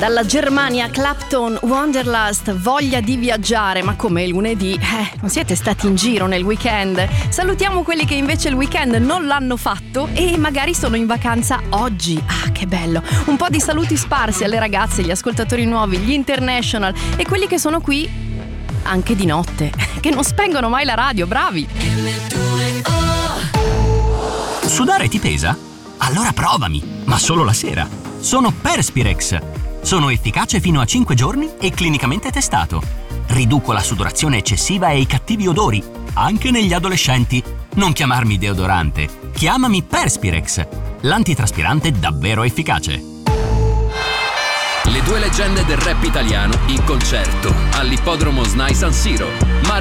Dalla Germania, Clapton, Wanderlust, voglia di viaggiare, ma come lunedì? Non siete stati in giro nel weekend? Salutiamo quelli che invece il weekend non l'hanno fatto e magari sono in vacanza oggi. Ah, che bello! Un po' di saluti sparsi alle ragazze, gli ascoltatori nuovi, gli international e quelli che sono qui anche di notte, che non spengono mai la radio, bravi! Sudare ti pesa? Allora provami, ma solo la sera. Sono Perspirex. Sono efficace fino a 5 giorni e clinicamente testato. Riduco la sudorazione eccessiva e i cattivi odori, anche negli adolescenti. Non chiamarmi deodorante, chiamami Perspirex, l'antitraspirante davvero efficace. Le due leggende del rap italiano in concerto all'Ippodromo SNAI San Siro.